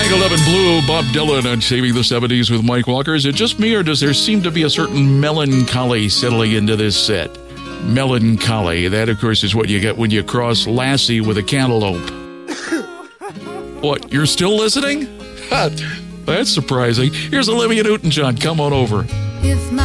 Tangled Up in Blue, Bob Dylan on Saving the 70s with Mike Walker. Is it just me, or does there seem to be a certain melancholy settling into this set? Melancholy. That, of course, is what you get when you cross Lassie with a cantaloupe. What, you're still listening? That's surprising. Here's Olivia Newton-John. Come on over.